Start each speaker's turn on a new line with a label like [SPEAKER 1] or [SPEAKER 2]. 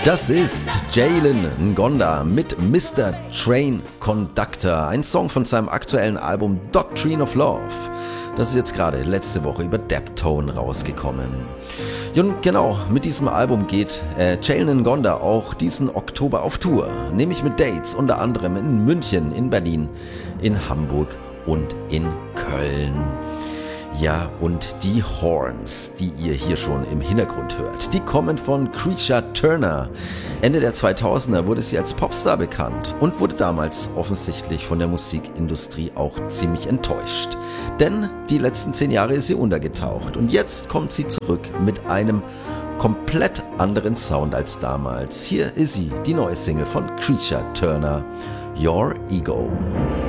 [SPEAKER 1] Das ist Jalen Ngonda mit Mr. Train Conductor, ein Song von seinem aktuellen Album Doctrine of Love. Das ist jetzt gerade letzte Woche über Deptone rausgekommen. Und genau, mit diesem Album geht Jalen Ngonda auch diesen Oktober auf Tour, nämlich mit Dates unter anderem in München, in Berlin, in Hamburg und in Köln. Ja, und die Horns, die ihr hier schon im Hintergrund hört, die kommen von Creature Turner. Ende der 2000er wurde sie als Popstar bekannt und wurde damals offensichtlich von der Musikindustrie auch ziemlich enttäuscht. Denn die letzten 10 Jahre ist sie untergetaucht und jetzt kommt sie zurück mit einem komplett anderen Sound als damals. Hier ist sie, die neue Single von Creature Turner, Your Ego.